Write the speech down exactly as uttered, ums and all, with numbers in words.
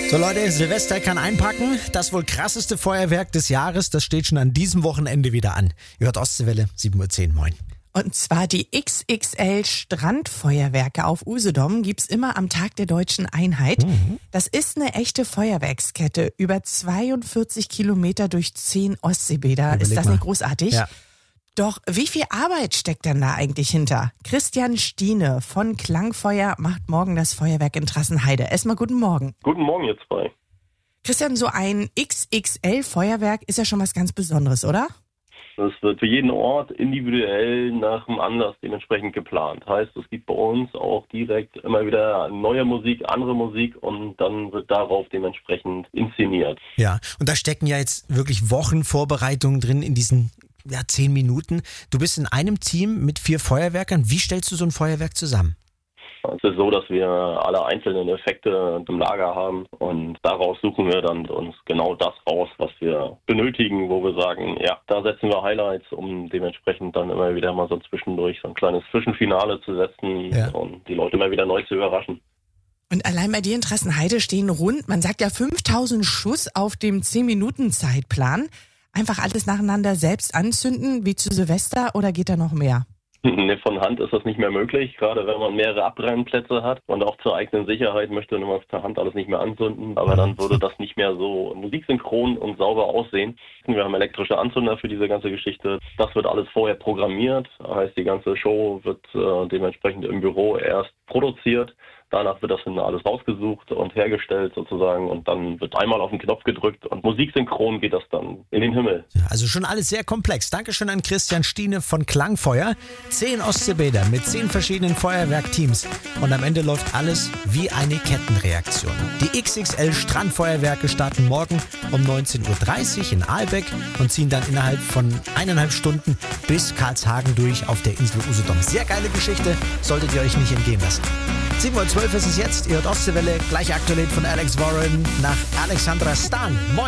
So Leute, Silvester kann einpacken. Das wohl krasseste Feuerwerk des Jahres, das steht schon an diesem Wochenende wieder an. Ihr hört Ostseewelle, sieben Uhr zehn, moin. Und zwar die X X L Strandfeuerwerke auf Usedom gibt's immer am Tag der Deutschen Einheit. Mhm. Das ist eine echte Feuerwerkskette. Über zweiundvierzig Kilometer durch zehn Ostseebäder. Überleg Ist das mal. nicht großartig? Ja. Doch wie viel Arbeit steckt denn da eigentlich hinter? Christian Stiene von Klangfeuer macht morgen das Feuerwerk in Trassenheide. Erstmal guten Morgen. Guten Morgen, ihr zwei. Christian, so ein X X L Feuerwerk ist ja schon was ganz Besonderes, oder? Es wird für jeden Ort individuell nach dem Anlass dementsprechend geplant. Heißt, es gibt bei uns auch direkt immer wieder neue Musik, andere Musik und dann wird darauf dementsprechend inszeniert. Ja, und da stecken ja jetzt wirklich Wochen Vorbereitungen drin in diesen ja, zehn Minuten. Du bist in einem Team mit vier Feuerwerkern. Wie stellst du so ein Feuerwerk zusammen? Es ist so, dass wir alle einzelnen Effekte im Lager haben und daraus suchen wir dann uns genau das raus, was wir benötigen, wo wir sagen, ja, da setzen wir Highlights, um dementsprechend dann immer wieder mal so zwischendurch so ein kleines Zwischenfinale zu setzen Ja. und die Leute immer wieder neu zu überraschen. Und allein bei dir in Trassenheide stehen rund, man sagt ja fünftausend Schuss auf dem zehn Minuten Zeitplan. Einfach alles nacheinander selbst anzünden, wie zu Silvester, oder geht da noch mehr? Ne, von Hand ist das nicht mehr möglich, gerade wenn man mehrere Abbrennplätze hat und auch zur eigenen Sicherheit möchte man es per Hand alles nicht mehr anzünden, aber dann würde das nicht mehr so musiksynchron und sauber aussehen. Wir haben elektrische Anzünder für diese ganze Geschichte. Das wird alles vorher programmiert, heißt die ganze Show wird äh, dementsprechend im Büro erst produziert. Danach wird das dann alles rausgesucht und hergestellt sozusagen und dann wird einmal auf den Knopf gedrückt und musiksynchron geht das dann in den Himmel. Ja, also schon alles sehr komplex. Dankeschön an Christian Stiene von Klangfeuer. Zehn Ostseebäder mit zehn verschiedenen Feuerwerkteams. Und am Ende läuft alles wie eine Kettenreaktion. Die X X L Strandfeuerwerke starten morgen um neunzehn Uhr dreißig in Ahlbeck und ziehen dann innerhalb von eineinhalb Stunden bis Karlshagen durch auf der Insel Usedom. Sehr geile Geschichte, solltet ihr euch nicht entgehen lassen. sieben Uhr zwölf ist es jetzt, ihr hört Ostseewelle, gleich aktuell von Alex Warren nach Alexandra Stan. Moin!